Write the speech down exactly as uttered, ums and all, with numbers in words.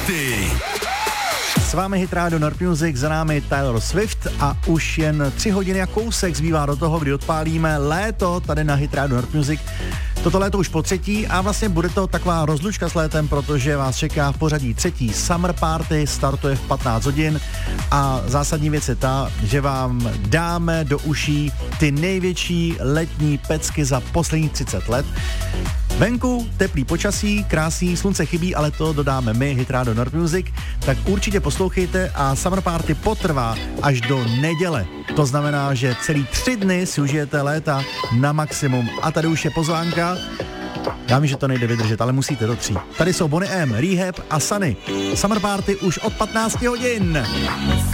Party. S vámi Hit Radio Nord Music, za námi Taylor Swift a už jen tři hodiny a kousek zbývá do toho, kdy odpálíme léto tady na Hit Radio Nord Music. Toto léto už po třetí a vlastně bude to taková rozlučka s létem, protože vás čeká v pořadí třetí Summer Party, startuje v patnáct hodin a zásadní věc je ta, že vám dáme do uší ty největší letní pecky za posledních třicet let. Venku teplý počasí, krásný, slunce chybí, ale to dodáme my, Hit Radio Nord Music, tak určitě poslouchejte a Summer Party potrvá až do neděle. To znamená, že celý tři dny si užijete léta na maximum. A tady už je pozvánka. Já vím, že to nejde vydržet, ale musíte do tří. Tady jsou Boney M, Rehab a Sunny. Summer Party už od patnáct hodin.